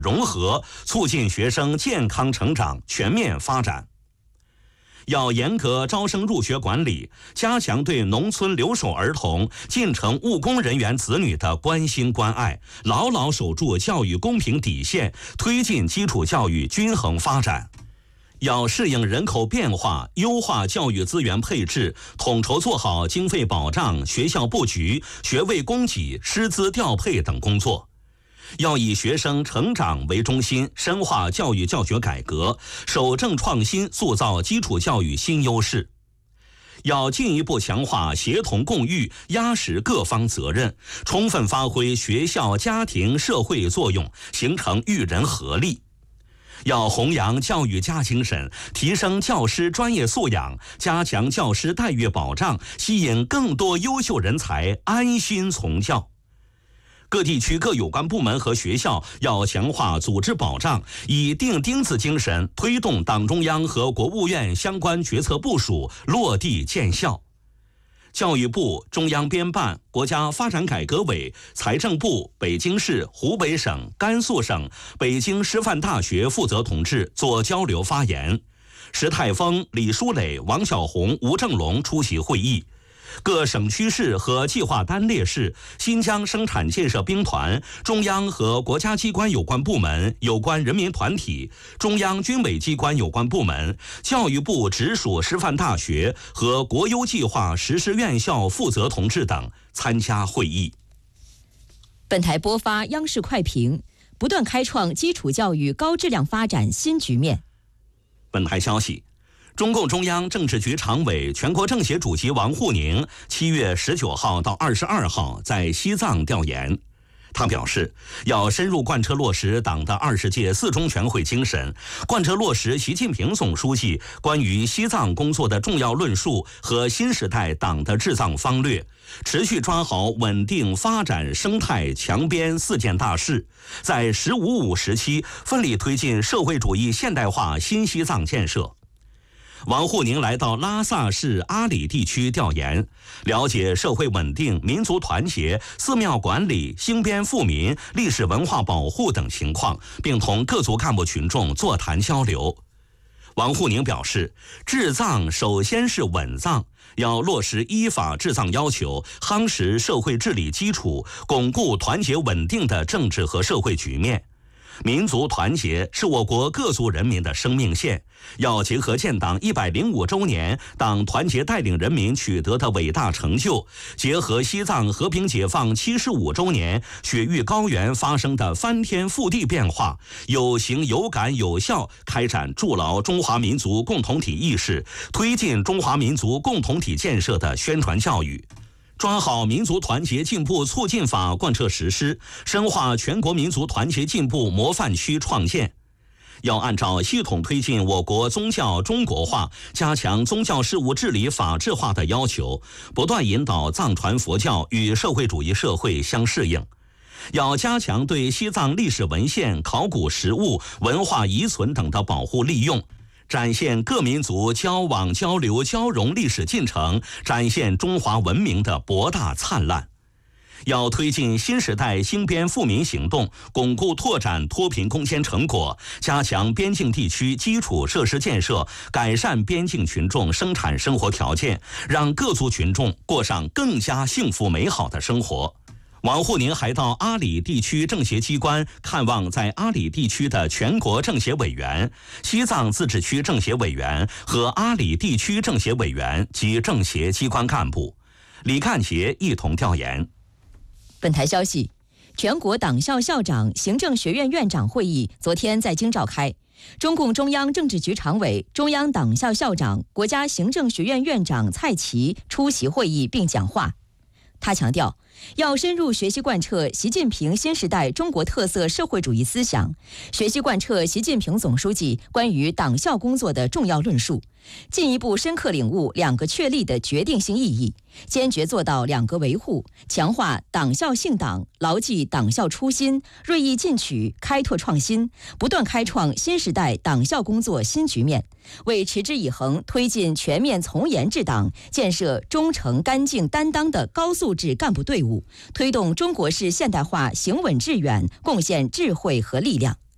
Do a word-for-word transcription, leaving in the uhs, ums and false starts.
融合，促进学生健康成长、全面发展。要严格招生入学管理，加强对农村留守儿童、进城务工人员子女的关心关爱，牢牢守住教育公平底线，推进基础教育均衡发展。要适应人口变化，优化教育资源配置，统筹做好经费保障、学校布局、学位供给、师资调配等工作。要以学生成长为中心，深化教育教学改革，守正创新，塑造基础教育新优势。要进一步强化协同共育，压实各方责任，充分发挥学校、家庭、社会作用，形成育人合力。要弘扬教育家精神，提升教师专业素养，加强教师待遇保障，吸引更多优秀人才安心从教。各地区各有关部门和学校要强化组织保障，以钉钉子精神推动党中央和国务院相关决策部署落地见效。教育部、中央编办、国家发展改革委、财政部、北京市、湖北省、甘肃省、北京师范大学负责同志做交流发言。石泰峰、李书磊、王小红、吴正龙出席会议。各省区市和计划单列市、新疆生产建设兵团、中央和国家机关有关部门、有关人民团体、中央军委机关有关部门、教育部直属师范大学和国优计划实施院校负责同志等参加会议。 本台播发央视快评，不断开创基础教育高质量发展新局面。 本台消息，中共中央政治局常委、全国政协主席王沪宁七月十九号到二十二号在西藏调研。他表示，要深入贯彻落实党的二十届四中全会精神，贯彻落实习近平总书记关于西藏工作的重要论述和新时代党的治藏方略，持续抓好稳定发展生态强边四件大事，在“十五五”时期奋力推进社会主义现代化新西藏建设。王沪宁来到拉萨市阿里地区调研，了解社会稳定、民族团结、寺庙管理、兴边富民、历史文化保护等情况，并同各族干部群众座谈交流。王沪宁表示，治藏首先是稳藏，要落实依法治藏要求，夯实社会治理基础，巩固团结稳定的政治和社会局面。民族团结是我国各族人民的生命线，要结合建党一百零五周年党团结带领人民取得的伟大成就，结合西藏和平解放七十五周年雪域高原发生的翻天覆地变化，有形有感有效开展筑牢中华民族共同体意识、推进中华民族共同体建设的宣传教育。抓好民族团结进步促进法贯彻实施，深化全国民族团结进步模范区创建。要按照系统推进我国宗教中国化，加强宗教事务治理法治化的要求，不断引导藏传佛教与社会主义社会相适应。要加强对西藏历史文献、考古实物、文化遗存等的保护利用，展现各民族交往交流交融历史进程，展现中华文明的博大灿烂。要推进新时代兴边富民行动，巩固拓展脱贫攻坚成果，加强边境地区基础设施建设，改善边境群众生产生活条件，让各族群众过上更加幸福美好的生活。王沪宁还到阿里地区政协机关看望在阿里地区的全国政协委员、西藏自治区政协委员和阿里地区政协委员及政协机关干部。李干杰一同调研。 本台消息，全国党校校长、行政学院院长会议昨天在京召开，中共中央政治局常委、中央党校校长、国家行政学院院长蔡奇出席会议并讲话。他强调，要深入学习贯彻习近平新时代中国特色社会主义思想，学习贯彻习近平总书记关于党校工作的重要论述，进一步深刻领悟两个确立的决定性意义，坚决做到两个维护，强化党校信党，牢记党校初心，锐意进取，开拓创新，不断开创新时代党校工作新局面，为持之以恒推进全面从严治党，建设忠诚干净担当的高素质干部队伍，推动中国式现代化行稳致远贡献智慧和力量。